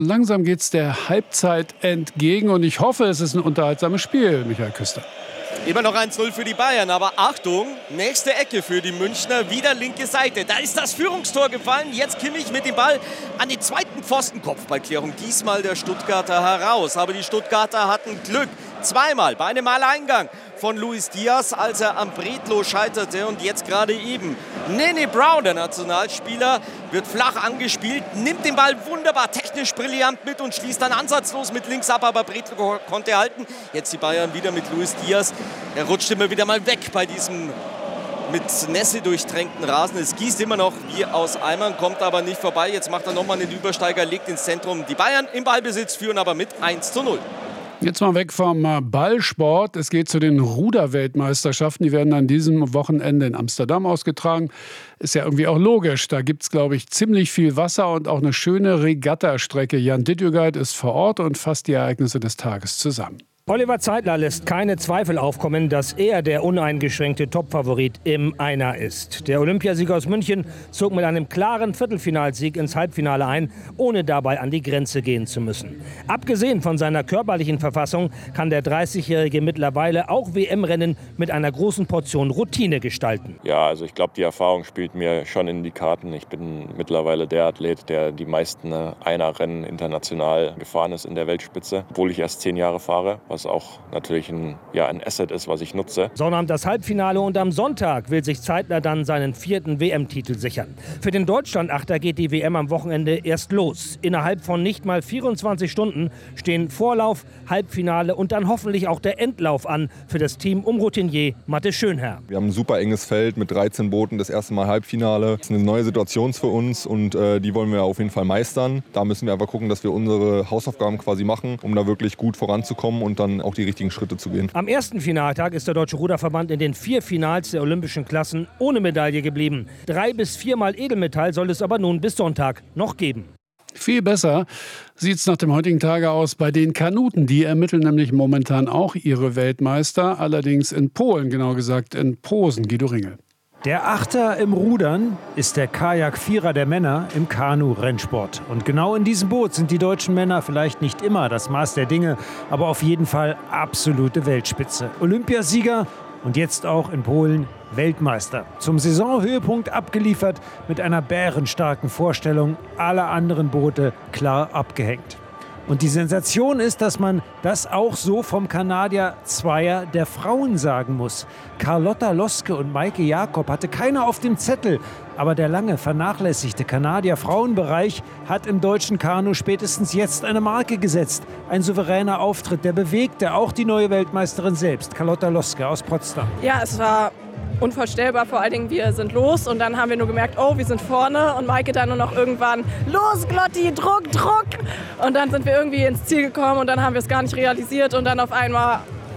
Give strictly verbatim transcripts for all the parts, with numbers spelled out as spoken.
Langsam geht es der Halbzeit entgegen und ich hoffe, es ist ein unterhaltsames Spiel, Michael Küster. Immer noch eins null für die Bayern, aber Achtung, nächste Ecke für die Münchner, wieder linke Seite. Da ist das Führungstor gefallen, jetzt Kimmich mit dem Ball an den zweiten Pfosten. Kopfballklärung, diesmal der Stuttgarter heraus. Aber die Stuttgarter hatten Glück, zweimal bei einem Alleingang von Luis Diaz, als er am Bredlow scheiterte und jetzt gerade eben. Nene Brown, der Nationalspieler, wird flach angespielt, nimmt den Ball wunderbar, technisch brillant mit und schließt dann ansatzlos mit links ab, aber Bredlow konnte halten. Jetzt die Bayern wieder mit Luis Diaz. Er rutscht immer wieder mal weg bei diesem mit Nässe durchtränkten Rasen. Es gießt immer noch wie aus Eimern, kommt aber nicht vorbei. Jetzt macht er nochmal einen Übersteiger, legt ins Zentrum. Die Bayern im Ballbesitz führen aber mit eins zu null. Jetzt mal weg vom Ballsport. Es geht zu den Ruderweltmeisterschaften. Die werden an diesem Wochenende in Amsterdam ausgetragen. Ist ja irgendwie auch logisch. Da gibt es, glaube ich, ziemlich viel Wasser und auch eine schöne Regattastrecke. Jan Dittjögeit ist vor Ort und fasst die Ereignisse des Tages zusammen. Oliver Zeitler lässt keine Zweifel aufkommen, dass er der uneingeschränkte Topfavorit im Einer ist. Der Olympiasieger aus München zog mit einem klaren Viertelfinalsieg ins Halbfinale ein, ohne dabei an die Grenze gehen zu müssen. Abgesehen von seiner körperlichen Verfassung kann der dreißigjährige mittlerweile auch W M-Rennen mit einer großen Portion Routine gestalten. Ja, also ich glaube, die Erfahrung spielt mir schon in die Karten. Ich bin mittlerweile der Athlet, der die meisten Einer-Rennen international gefahren ist in der Weltspitze, obwohl ich erst zehn Jahre fahre, was auch natürlich ein, ja, ein Asset ist, was ich nutze. Sondern das Halbfinale und am Sonntag will sich Zeitler dann seinen vierten W M-Titel sichern. Für den Deutschlandachter geht die W M am Wochenende erst los. Innerhalb von nicht mal vierundzwanzig Stunden stehen Vorlauf, Halbfinale und dann hoffentlich auch der Endlauf an für das Team um Routinier Matte Schönherr. Wir haben ein super enges Feld mit dreizehn Booten, das erste Mal Halbfinale. Das ist eine neue Situation für uns und äh, die wollen wir auf jeden Fall meistern. Da müssen wir einfach gucken, dass wir unsere Hausaufgaben quasi machen, um da wirklich gut voranzukommen und dann auch die richtigen Schritte zu gehen. Am ersten Finaltag ist der Deutsche Ruderverband in den vier Finals der olympischen Klassen ohne Medaille geblieben. Drei bis viermal Edelmetall soll es aber nun bis Sonntag noch geben. Viel besser sieht es nach dem heutigen Tage aus bei den Kanuten. Die ermitteln nämlich momentan auch ihre Weltmeister, allerdings in Polen, genau gesagt in Posen. Guido Ringel. Der Achter im Rudern ist der Kajak-Vierer der Männer im Kanu-Rennsport. Und genau in diesem Boot sind die deutschen Männer vielleicht nicht immer das Maß der Dinge, aber auf jeden Fall absolute Weltspitze. Olympiasieger und jetzt auch in Polen Weltmeister. Zum Saisonhöhepunkt abgeliefert mit einer bärenstarken Vorstellung, alle anderen Boote klar abgehängt. Und die Sensation ist, dass man das auch so vom Kanadier Zweier der Frauen sagen muss. Carlotta Loske und Maike Jakob hatte keiner auf dem Zettel. Aber der lange vernachlässigte Kanadier-Frauenbereich hat im deutschen Kanu spätestens jetzt eine Marke gesetzt. Ein souveräner Auftritt, der bewegte auch die neue Weltmeisterin selbst, Carlotta Loske aus Potsdam. Ja, es war unvorstellbar, vor allen Dingen wir sind los und dann haben wir nur gemerkt, oh, wir sind vorne und Maike dann nur noch irgendwann, los Glotti, Druck, Druck und dann sind wir irgendwie ins Ziel gekommen und dann haben wir es gar nicht realisiert und dann auf einmal,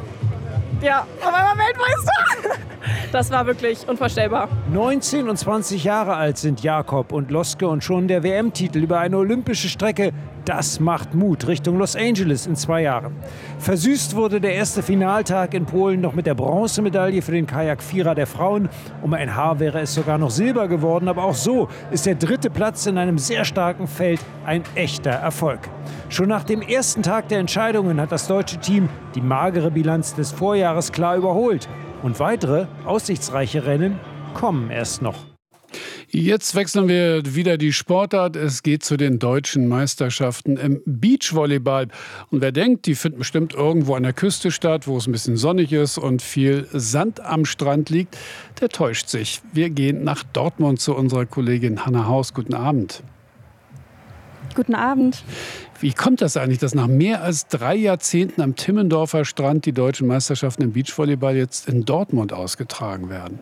ja, auf einmal Weltmeister. Das war wirklich unvorstellbar. neunzehn und zwanzig Jahre alt sind Jakob und Loske und schon der W M-Titel über eine olympische Strecke. Das macht Mut Richtung Los Angeles in zwei Jahren. Versüßt wurde der erste Finaltag in Polen noch mit der Bronzemedaille für den Kajak-Vierer der Frauen. Um ein Haar wäre es sogar noch Silber geworden, aber auch so ist der dritte Platz in einem sehr starken Feld ein echter Erfolg. Schon nach dem ersten Tag der Entscheidungen hat das deutsche Team die magere Bilanz des Vorjahres klar überholt. Und weitere, aussichtsreiche Rennen kommen erst noch. Jetzt wechseln wir wieder die Sportart. Es geht zu den deutschen Meisterschaften im Beachvolleyball. Und wer denkt, die finden bestimmt irgendwo an der Küste statt, wo es ein bisschen sonnig ist und viel Sand am Strand liegt, der täuscht sich. Wir gehen nach Dortmund zu unserer Kollegin Hanna Haus. Guten Abend. Guten Abend. Wie kommt das eigentlich, dass nach mehr als drei Jahrzehnten am Timmendorfer Strand die deutschen Meisterschaften im Beachvolleyball jetzt in Dortmund ausgetragen werden?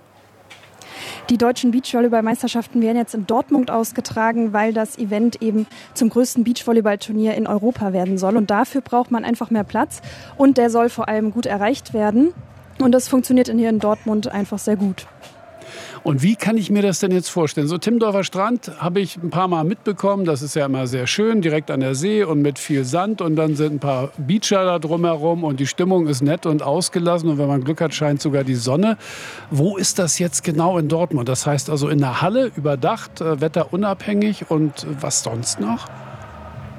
Die deutschen Beachvolleyball-Meisterschaften werden jetzt in Dortmund ausgetragen, weil das Event eben zum größten Beachvolleyball-Turnier in Europa werden soll. Und dafür braucht man einfach mehr Platz und der soll vor allem gut erreicht werden. Und das funktioniert hier in Dortmund einfach sehr gut. Und wie kann ich mir das denn jetzt vorstellen? So Timmendorfer Strand habe ich ein paar Mal mitbekommen. Das ist ja immer sehr schön, direkt an der See und mit viel Sand. Und dann sind ein paar Beacher da drumherum und die Stimmung ist nett und ausgelassen. Und wenn man Glück hat, scheint sogar die Sonne. Wo ist das jetzt genau in Dortmund? Das heißt also in der Halle, überdacht, wetterunabhängig und was sonst noch?